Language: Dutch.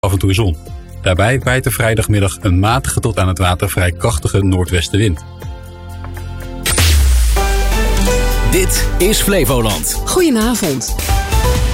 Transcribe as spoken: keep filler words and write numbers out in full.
af en toe zon. Daarbij waait er vrijdagmiddag een matige tot aan het water vrij krachtige noordwestenwind. Dit is Flevoland. Goedenavond.